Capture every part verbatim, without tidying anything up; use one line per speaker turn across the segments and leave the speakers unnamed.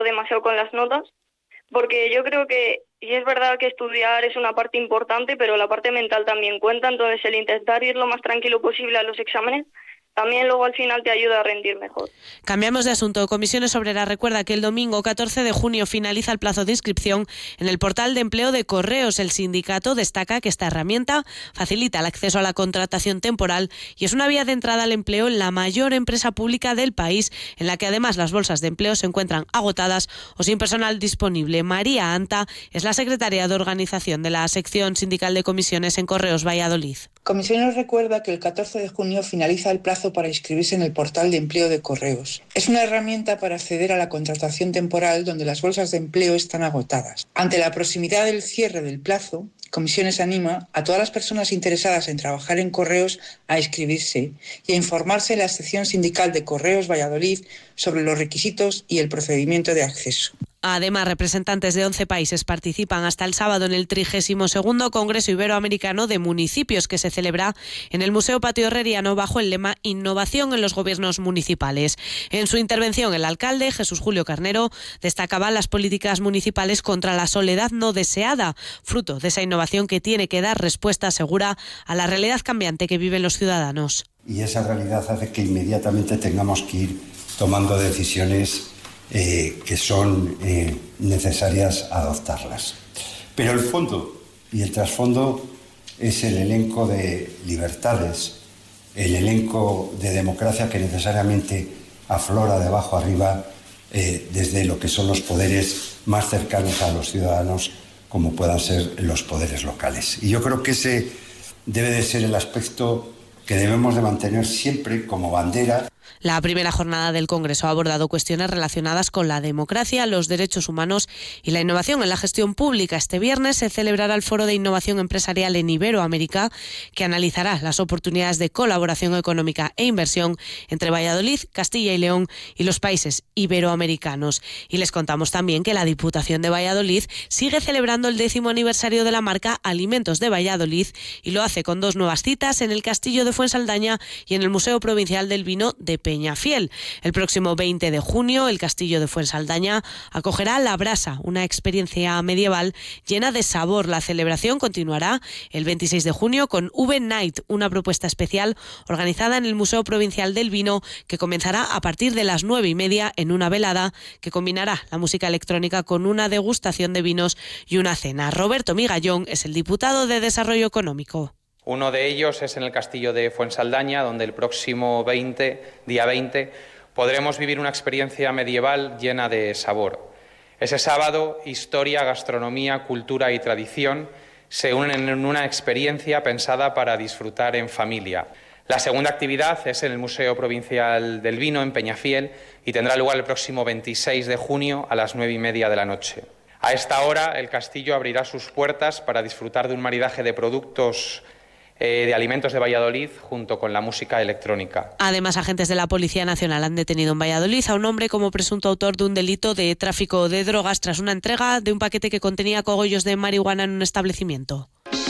demasiado con las notas, porque yo creo que, y es verdad que estudiar es una parte importante, pero la parte mental también cuenta, entonces el intentar ir lo más tranquilo posible a los exámenes también luego al final te ayuda a rendir mejor.
Cambiamos de asunto. Comisiones Obreras recuerda que el domingo catorce de junio finaliza el plazo de inscripción en el portal de empleo de Correos. El sindicato destaca que esta herramienta facilita el acceso a la contratación temporal y es una vía de entrada al empleo en la mayor empresa pública del país, en la que además las bolsas de empleo se encuentran agotadas o sin personal disponible. María Anta es la secretaria de organización de la sección sindical de comisiones en Correos Valladolid.
Comisiones recuerda que el catorce de junio finaliza el plazo para inscribirse en el portal de empleo de Correos. Es una herramienta para acceder a la contratación temporal donde las bolsas de empleo están agotadas. Ante la proximidad del cierre del plazo, Comisiones anima a todas las personas interesadas en trabajar en Correos a inscribirse y a informarse en la sección sindical de Correos Valladolid sobre los requisitos y el procedimiento de acceso.
Además, representantes de once países participan hasta el sábado en el trigésimo segundo Congreso Iberoamericano de Municipios, que se celebra en el Museo Patio Herreriano bajo el lema Innovación en los gobiernos municipales. En su intervención, el alcalde, Jesús Julio Carnero, destacaba las políticas municipales contra la soledad no deseada, fruto de esa innovación que tiene que dar respuesta segura a la realidad cambiante que viven los ciudadanos.
Y esa realidad hace que inmediatamente tengamos que ir tomando decisiones Eh, que son eh, necesarias adoptarlas. Pero el fondo y el trasfondo es el elenco de libertades, el elenco de democracia que necesariamente aflora de abajo arriba eh, desde lo que son los poderes más cercanos a los ciudadanos, como puedan ser los poderes locales. Y yo creo que ese debe de ser el aspecto que debemos de mantener siempre como bandera.
La primera jornada del Congreso ha abordado cuestiones relacionadas con la democracia, los derechos humanos y la innovación en la gestión pública. Este viernes se celebrará el Foro de Innovación Empresarial en Iberoamérica, que analizará las oportunidades de colaboración económica e inversión entre Valladolid, Castilla y León y los países iberoamericanos. Y les contamos también que la Diputación de Valladolid sigue celebrando el décimo aniversario de la marca Alimentos de Valladolid y lo hace con dos nuevas citas en el Castillo de Fuensaldaña y en el Museo Provincial del Vino de Peñafiel. El próximo veinte de junio, el Castillo de Fuensaldaña acogerá La Brasa, una experiencia medieval llena de sabor. La celebración continuará el veintiséis de junio con V Night, una propuesta especial organizada en el Museo Provincial del Vino que comenzará a partir de las nueve y media en una velada que combinará la música electrónica con una degustación de vinos y una cena. Roberto Migallón es el diputado de Desarrollo Económico.
Uno de ellos es en el Castillo de Fuensaldaña, donde el próximo veinte, día veinte, podremos vivir una experiencia medieval llena de sabor. Ese sábado, historia, gastronomía, cultura y tradición se unen en una experiencia pensada para disfrutar en familia. La segunda actividad es en el Museo Provincial del Vino, en Peñafiel, y tendrá lugar el próximo veintiséis de junio a las nueve y media de la noche. A esta hora, el castillo abrirá sus puertas para disfrutar de un maridaje de productos de alimentos de Valladolid junto con la música electrónica.
Además, agentes de la Policía Nacional han detenido en Valladolid a un hombre como presunto autor de un delito de tráfico de drogas tras una entrega de un paquete que contenía cogollos de marihuana en un establecimiento.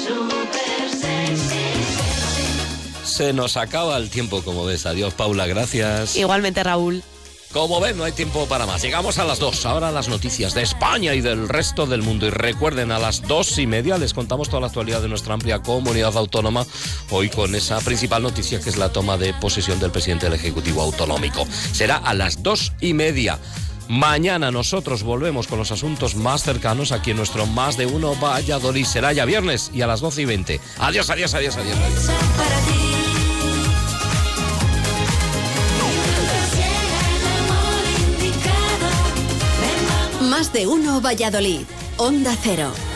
Se nos acaba el tiempo, como ves. Adiós, Paula, gracias.
Igualmente, Raúl.
Como ven, no hay tiempo para más. Llegamos a las dos. Ahora las noticias de España y del resto del mundo. Y recuerden, a las dos y media les contamos toda la actualidad de nuestra amplia comunidad autónoma. Hoy con esa principal noticia que es la toma de posesión del presidente del Ejecutivo Autonómico. Será a las dos y media. Mañana nosotros volvemos con los asuntos más cercanos aquí en nuestro Más de Uno Valladolid. Será ya viernes y a las doce y veinte. Adiós, adiós, adiós, adiós. adiós.
Más de Uno Valladolid. Onda Cero.